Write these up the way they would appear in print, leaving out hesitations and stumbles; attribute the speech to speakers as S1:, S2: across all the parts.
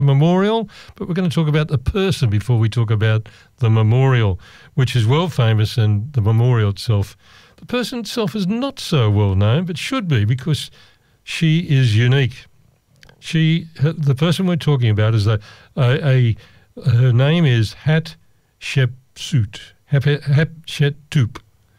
S1: memorial, but we're going to talk about the person before we talk about the memorial, which is world famous, and the memorial itself. The person itself is not so well known, but should be, because she is unique. The person we're talking about is her name is Hatshepsut,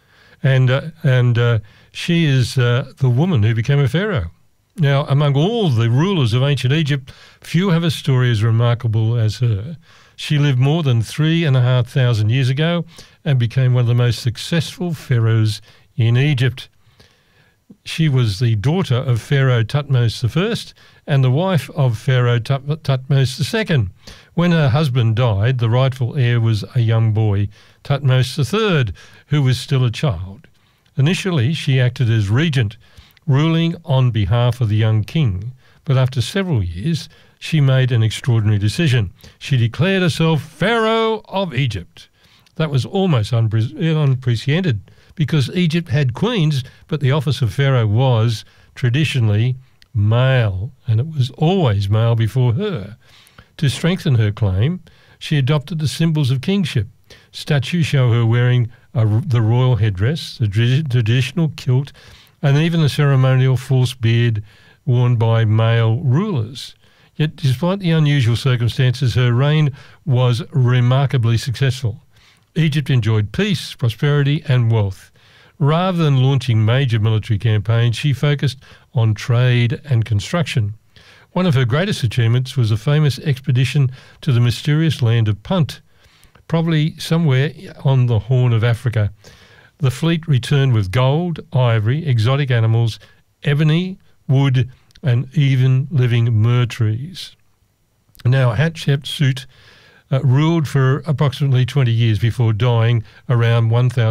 S1: and she is the woman who became a pharaoh. Now, among all the rulers of ancient Egypt, few have a story as remarkable as her. She lived more than 3,500 years ago and became one of the most successful pharaohs in Egypt. She was the daughter of Pharaoh Thutmose I and the wife of Pharaoh Thutmose II. When her husband died, the rightful heir was a young boy, Thutmose III, who was still a child. Initially, she acted as regent, ruling on behalf of the young king, but after several years, she made an extraordinary decision. She declared herself Pharaoh of Egypt. That was almost unprecedented, because Egypt had queens, but the office of Pharaoh was traditionally male, and it was always male before her. To strengthen her claim, she adopted the symbols of kingship. Statues show her wearing the royal headdress, the traditional kilt, and even the ceremonial false beard worn by male rulers. Yet, despite the unusual circumstances, her reign was remarkably successful. Egypt enjoyed peace, prosperity, and wealth. Rather than launching major military campaigns, she focused on trade and construction. One of her greatest achievements was a famous expedition to the mysterious land of Punt, probably somewhere on the Horn of Africa. The fleet returned with gold, ivory, exotic animals, ebony, wood, and even living myrrh trees. Now, Hatshepsut ruled for approximately 20 years before dying around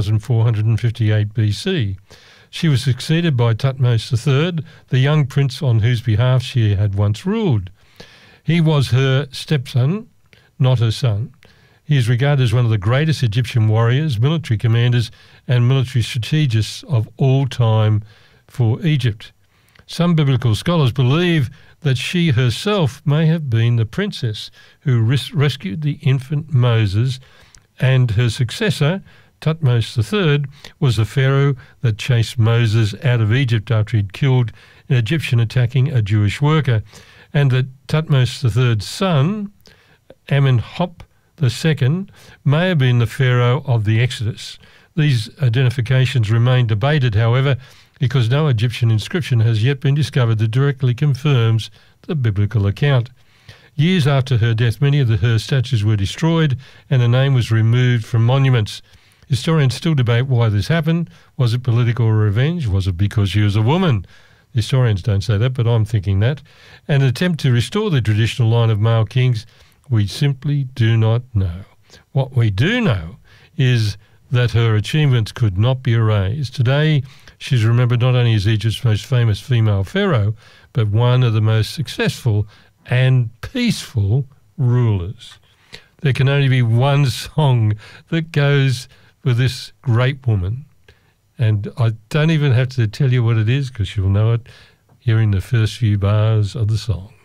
S1: 1458 BC. She was succeeded by Thutmose III, the young prince on whose behalf she had once ruled. He was her stepson, not her son. He is regarded as one of the greatest Egyptian warriors, military commanders, and military strategists of all time for Egypt. Some biblical scholars believe that she herself may have been the princess who rescued the infant Moses, and her successor, Thutmose III, was the pharaoh that chased Moses out of Egypt after he'd killed an Egyptian attacking a Jewish worker, and that Thutmose III's son, Amenhotep II, may have been the pharaoh of the Exodus. These identifications remain debated, however, because no Egyptian inscription has yet been discovered that directly confirms the biblical account. Years after her death, many of her statues were destroyed and her name was removed from monuments. Historians still debate why this happened. Was it political revenge? Was it because she was a woman? Historians don't say that, but I'm thinking that. An attempt to restore the traditional line of male kings, we simply do not know. What we do know is that her achievements could not be erased. Today, she's remembered not only as Egypt's most famous female pharaoh, but one of the most successful and peaceful rulers. There can only be one song that goes with this great woman, and I don't even have to tell you what it is, because you'll know it hearing the first few bars of the song.